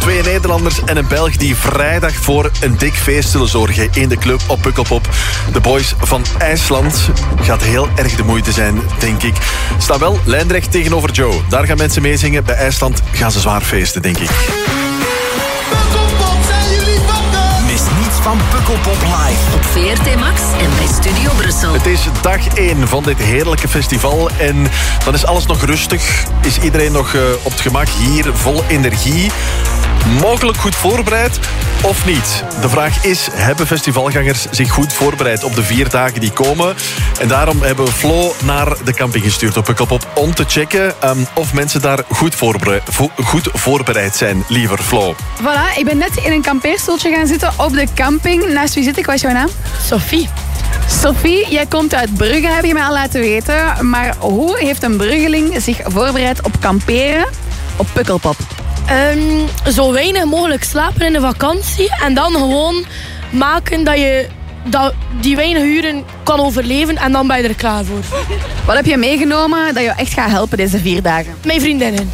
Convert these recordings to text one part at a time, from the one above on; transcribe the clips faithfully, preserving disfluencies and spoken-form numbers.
Twee Nederlanders en een Belg die vrijdag voor een dik feest zullen zorgen in de club op Pukkelpop. De boys van IJsland. Gaat heel erg de moeite zijn, denk ik. Staat wel lijnrecht tegenover Joe. Daar gaan mensen meezingen. Bij IJsland gaan ze zwaar feesten, denk ik. Pukkelpop, zijn jullie wakker? Mis niets van Pukkelpop live. Op V R T Max en bij Studio Brussel. Het is dag één van dit heerlijke festival en dan is alles nog rustig. Is iedereen nog uh, op het gemak hier, vol energie. Mogelijk goed voorbereid of niet? De vraag is, hebben festivalgangers zich goed voorbereid op de vier dagen die komen? En daarom hebben we Flo naar de camping gestuurd op Pukkelpop om te checken um, of mensen daar goed, voorbereid, vo- goed voorbereid zijn. Liever Flo. Voilà, ik ben net in een kampeerstoeltje gaan zitten op de camping. Naast wie zit ik? Wat is jouw naam? Sophie. Sophie, jij komt uit Brugge, heb je mij al laten weten. Maar hoe heeft een Bruggeling zich voorbereid op kamperen op Pukkelpop? Um, zo weinig mogelijk slapen in de vakantie. En dan gewoon maken dat je dat die weinig uren kan overleven. En dan ben je er klaar voor. Wat heb je meegenomen dat je echt gaat helpen deze vier dagen? Mijn vriendinnen.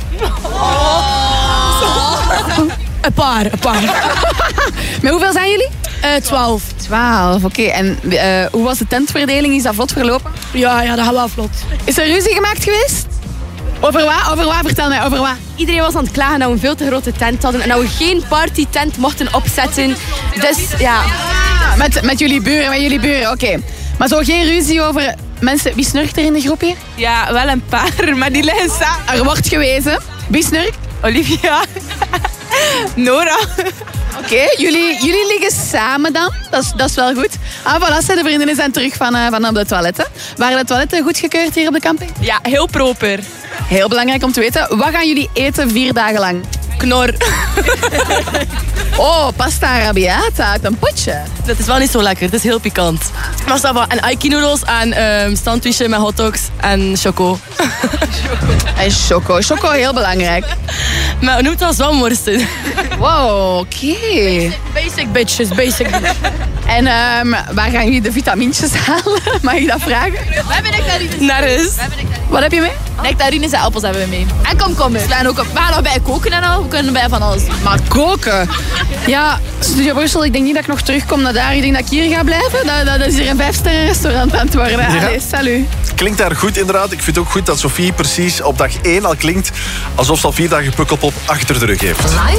Een paar, een paar. Met hoeveel zijn jullie? Uh, twaalf. Twaalf, oké. Okay. En uh, hoe was de tentverdeling? Is dat vlot verlopen? Ja, ja, dat gaat wel vlot. Is er ruzie gemaakt geweest? Over wat? Over wat? Vertel mij, over wat? Iedereen was aan het klagen dat we een veel te grote tent hadden en dat we geen partytent mochten opzetten. Dus ja. Met, met jullie buren, met jullie buren, oké. Okay. Maar zo geen ruzie over mensen. Wie snurkt er in de groep hier? Ja, wel een paar, maar die liggen samen. Er wordt gewezen. Wie snurkt? Olivia. Nora. Oké, okay, jullie, jullie liggen samen dan. Dat is, dat is wel goed. Ah, voilà, de vriendinnen zijn terug van, uh, van op de toiletten. Waren de toiletten goedgekeurd hier op de camping? Ja, heel proper. Heel belangrijk om te weten. Wat gaan jullie eten vier dagen lang? Knor. Oh, pasta arrabbiata uit een potje. Dat is wel niet zo lekker, het is heel pikant. Maar ça va. En aiki noodles en um, sandwichen met hotdogs en choco. En choco. Choco, heel belangrijk. Maar hoe noemt dat zwamworsten? Wow, oké. Okay. Basic bitches, basic bitches. En um, waar gaan jullie de vitamintjes halen? Mag ik dat vragen? We hebben nectarines. Nergens. Wat heb je mee? Nectarines en appels hebben we mee. En komkommers. We gaan ook op, we gaan nog bij koken en al. We kunnen bij van alles. Maar koken? Ja, Studio Brussel, ik denk niet dat ik nog terugkom naar daar. Ik denk dat ik hier ga blijven. Dat, dat is hier een vijfsterren restaurant aan het worden. Ja. Allee, salut. Klinkt daar goed inderdaad. Ik vind het ook goed dat Sophie precies op dag één al klinkt alsof ze al vier dagen Pukkelpop achter de rug heeft. Live